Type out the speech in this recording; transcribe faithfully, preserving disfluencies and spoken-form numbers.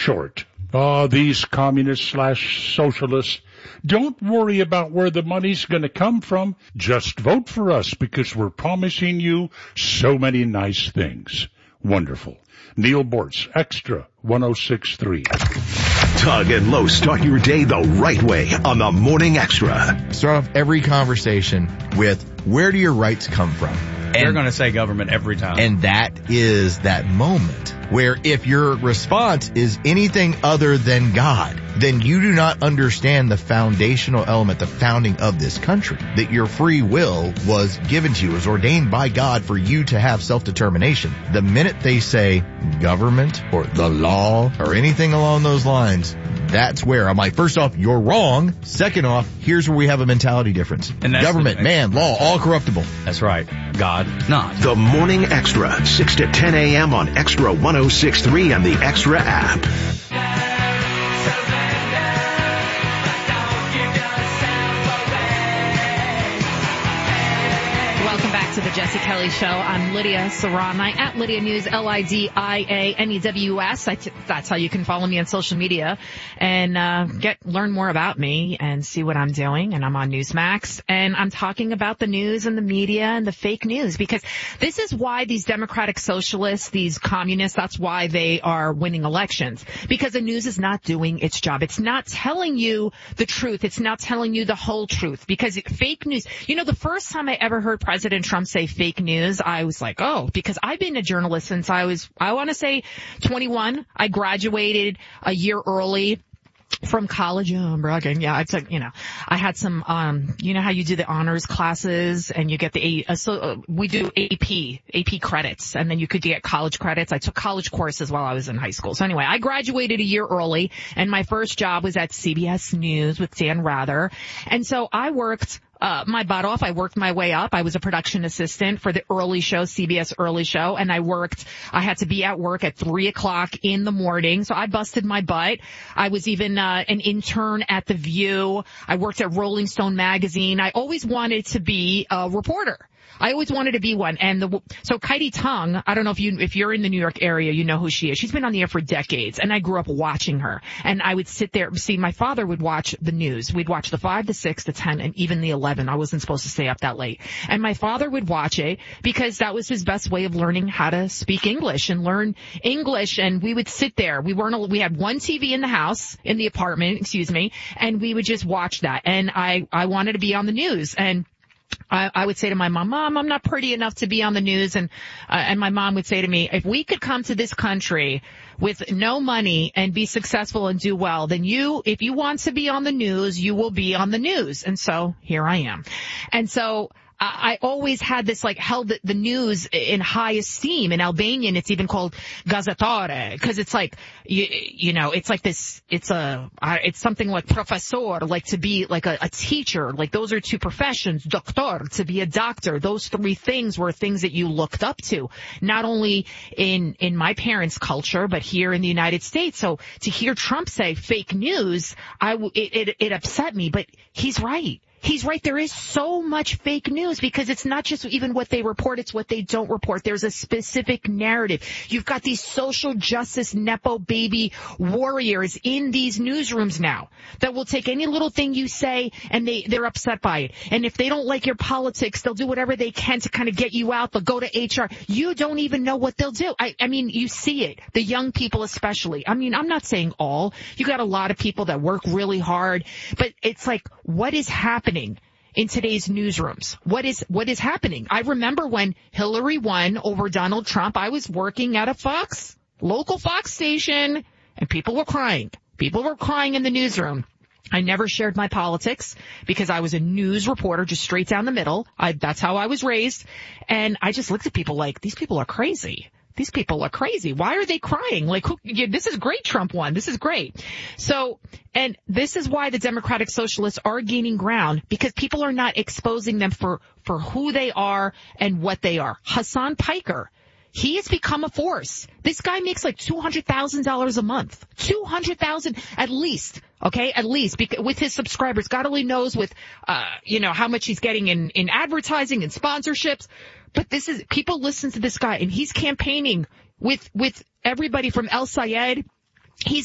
short. Oh, these communists slash socialists. Don't worry about where the money's going to come from. Just vote for us because we're promising you so many nice things. Wonderful. Neil Bortz, Extra one oh six point three. Tug and Lowe start your day the right way on the Morning Extra. Start off every conversation with, where do your rights come from? And, They're going to say government every time. And that is that moment where if your response is anything other than God, then you do not understand the foundational element, the founding of this country, that your free will was given to you, was ordained by God for you to have self-determination. The minute they say government or the law or anything along those lines, that's where I'm like, first off, you're wrong. Second off, here's where we have a mentality difference. And that's government, the, man, law, all corruptible. That's right. God, not. The Morning Extra, six to ten a.m. on Extra one oh six point three and the Extra app. To the Jesse Kelly Show. I'm Lydia Serrani at Lydia News, L I D I A N E W S. I t- that's how you can follow me on social media and uh get learn more about me and see what I'm doing. And I'm on Newsmax, and I'm talking about the news and the media and the fake news, because this is why these democratic socialists, these communists, that's why they are winning elections, because the news is not doing its job. It's not telling you the truth. It's not telling you the whole truth, because fake news, you know, the first time I ever heard President Trump say fake news, I was like, oh, because I've been a journalist since I was, I want to say twenty-one. I graduated a year early from college. Oh, I'm bragging. Yeah, I took, you know, I had some, um, you know how you do the honors classes and you get the, uh, so uh, we do A P, A P credits, and then you could get college credits. I took college courses while I was in high school. So anyway, I graduated a year early, and my first job was at C B S News with Dan Rather. And so I worked Uh, my butt off. I worked my way up. I was a production assistant for the early show, C B S early show, and I worked, I had to be at work at three o'clock in the morning, so I busted my butt. I was even uh, an intern at The View. I worked at Rolling Stone magazine. I always wanted to be a reporter. I always wanted to be one. And the, so Katie Tung, I don't know if you, if you're in the New York area, you know who she is. She's been on the air for decades, and I grew up watching her. And I would sit there, see, my father would watch the news. We'd watch the five, the six, the ten, and even the eleven. I wasn't supposed to stay up that late. And my father would watch it because that was his best way of learning how to speak English and learn English. And we would sit there. We weren't, we had one T V in the house, in the apartment, excuse me, and we would just watch that. And I, I wanted to be on the news. And I, I would say to my mom, Mom, I'm not pretty enough to be on the news. And, uh, and my mom would say to me, if we could come to this country with no money and be successful and do well, then you, if you want to be on the news, you will be on the news. And so here I am. And so I always had this, like, held the news in high esteem. In Albanian, it's even called gazetare, because it's like, you, you know, it's like this, it's a, it's something like professor, like to be like a, a teacher. Like, those are two professions. Doctor, to be a doctor. Those three things were things that you looked up to, not only in, in my parents' culture, but here in the United States. So to hear Trump say fake news, I, it, it, it upset me, but he's right. He's right. There is so much fake news because it's not just even what they report, it's what they don't report. There's a specific narrative. You've got these social justice Nepo baby warriors in these newsrooms now that will take any little thing you say and they, they're upset by it. And if they don't like your politics, they'll do whatever they can to kind of get you out. They'll go to H R. You don't even know what they'll do. I, I mean, you see it. The young people especially. I mean, I'm not saying all. You got a lot of people that work really hard, but it's like, what is happening in today's newsrooms? What is, what is happening? I remember when Hillary won over Donald Trump, I was working at a Fox, local Fox station, and people were crying. People were crying in the newsroom. I never shared my politics because I was a news reporter, just straight down the middle. I, that's how I was raised. And I just looked at people like, these people are crazy. These people are crazy. Why are they crying? Like, who, yeah, this is great. Trump won. This is great. So, and this is why the Democratic Socialists are gaining ground, because people are not exposing them for, for who they are and what they are. Hassan Piker, he has become a force. This guy makes like two hundred thousand dollars a month. two hundred thousand dollars at least. Okay, at least because with his subscribers. God only knows with, uh, you know, how much he's getting in, in advertising and sponsorships. But this is, people listen to this guy and he's campaigning with, with everybody from El Sayed. He's